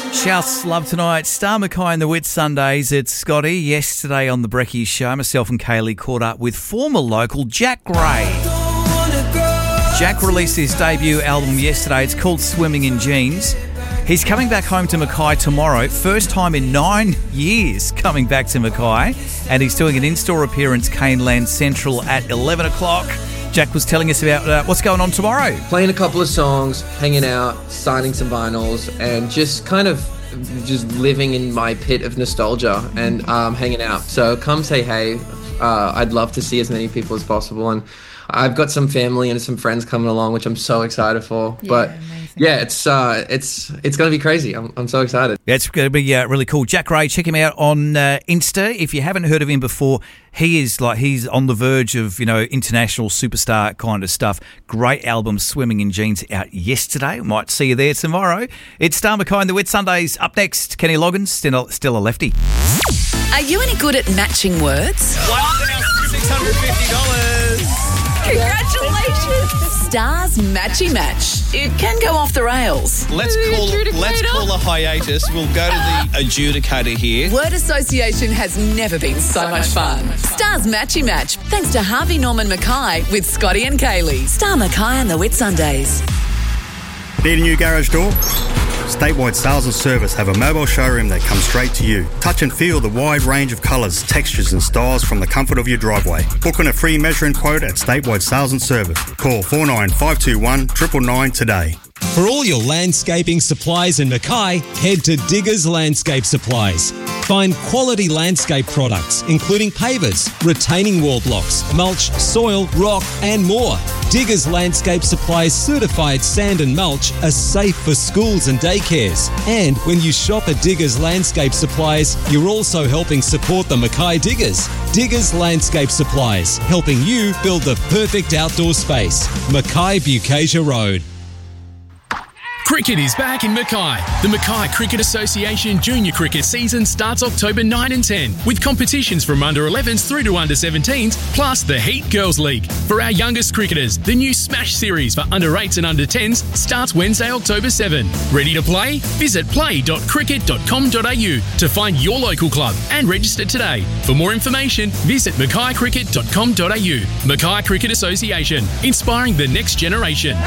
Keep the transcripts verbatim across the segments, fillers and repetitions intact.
Shouts love tonight. Star Mackay and the Whit Sundays. It's Scotty. Yesterday on the Brekkie Show, myself and Kaylee caught up with former local Jack Gray. Jack released his debut album yesterday. It's called Swimming in Jeans. He's coming back home to Mackay tomorrow. First time in nine years coming back to Mackay. And he's doing an in-store appearance, Caneland Central, at eleven o'clock. Jack was telling us about uh, what's going on tomorrow. Playing a couple of songs, hanging out, signing some vinyls, and just kind of just living in my pit of nostalgia and um, hanging out. So come say hey. Uh, I'd love to see as many people as possible. And I've got some family and some friends coming along, which I'm so excited for. Yeah, but amazing. yeah, it's uh, it's it's going to be crazy. I'm I'm so excited. Yeah, it's going to be uh, really cool. Jack Gray, check him out on uh, Insta. If you haven't heard of him before, he is like he's on the verge of, you know, international superstar kind of stuff. Great album, Swimming in Jeans, out yesterday. Might see you there tomorrow. It's Star Mackay and the Whit Sundays. Up next, Kenny Loggins, still still a lefty. Are you any good at matching words? one thousand six hundred fifty dollars. Congratulations! Stars Matchy Match. It can go off the rails. Let's call let's call a hiatus. We'll go to the adjudicator here. Word association has never been so much fun. Stars Matchy Match. Thanks to Harvey Norman Mackay with Scotty and Kaylee. Star Mackay and the Whit Sundays. Need a new garage door? Statewide Sales and Service have a mobile showroom that comes straight to you. Touch and feel the wide range of colours, textures and styles from the comfort of your driveway. Book on a free measuring quote at Statewide Sales and Service. Call four nine five two one nine nine nine today. For all your landscaping supplies in Mackay, head to Diggers Landscape Supplies. Find quality landscape products, including pavers, retaining wall blocks, mulch, soil, rock, and more. Diggers Landscape Supplies certified sand and mulch are safe for schools and daycares. And when you shop at Diggers Landscape Supplies, you're also helping support the Mackay Diggers. Diggers Landscape Supplies, helping you build the perfect outdoor space. Mackay Bukasia Road. Cricket is back in Mackay. The Mackay Cricket Association Junior Cricket season starts October ninth and tenth with competitions from under elevens through to under seventeens, plus the Heat Girls League. For our youngest cricketers, the new Smash series for under eights and under tens starts Wednesday, October seventh. Ready to play? Visit play dot cricket dot com dot a u to find your local club and register today. For more information, visit mackay cricket dot com dot a u. Mackay Cricket Association, inspiring the next generation.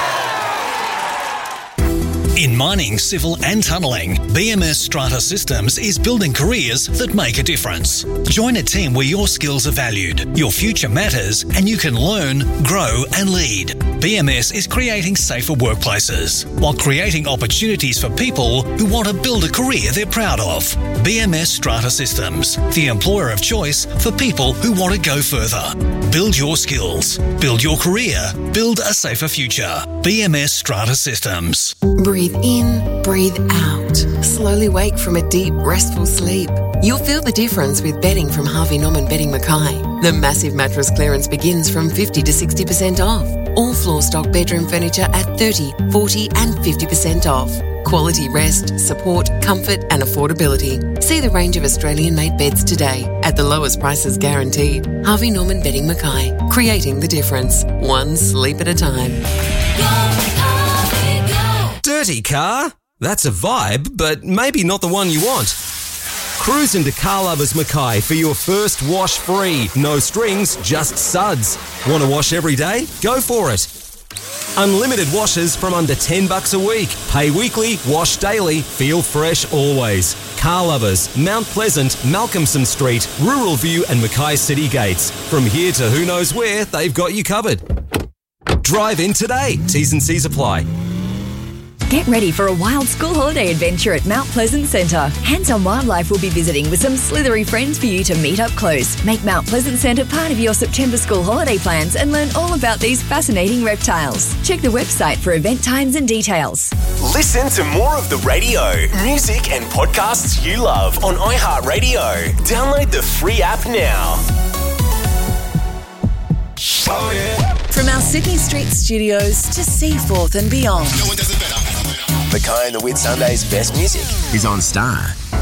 In mining, civil and tunnelling, B M S Strata Systems is building careers that make a difference. Join a team where your skills are valued, your future matters, and you can learn, grow and lead. B M S is creating safer workplaces while creating opportunities for people who want to build a career they're proud of. B M S Strata Systems, the employer of choice for people who want to go further. Build your skills, build your career, build a safer future. B M S Strata Systems. Breathe in, breathe out. Slowly wake from a deep, restful sleep. You'll feel the difference with bedding from Harvey Norman Bedding Mackay. The massive mattress clearance begins from fifty to sixty percent off. All floor stock bedroom furniture at thirty, forty and fifty percent off. Quality rest, support, comfort and affordability. See the range of Australian-made beds today at the lowest prices guaranteed. Harvey Norman Bedding Mackay, creating the difference, one sleep at a time. Dirty car? That's a vibe, but maybe not the one you want. Cruise into Car Lovers Mackay for your first wash free. No strings, just suds. Want to wash every day? Go for it. Unlimited washes from under ten bucks a week. Pay weekly, wash daily, feel fresh always. Car Lovers, Mount Pleasant, Malcolmson Street, Rural View and Mackay City Gates. From here to who knows where, they've got you covered. Drive in today. T's and C's apply. Get ready for a wild school holiday adventure at Mount Pleasant Centre. Hands-on Wildlife will be visiting with some slithery friends for you to meet up close. Make Mount Pleasant Centre part of your September school holiday plans and learn all about these fascinating reptiles. Check the website for event times and details. Listen to more of the radio, music and podcasts you love on iHeartRadio. Download the free app now. Oh, yeah. From our Sydney Street studios to Seaforth and beyond. No one does it better. Mackay and the Whit Sundays' best music is on Star.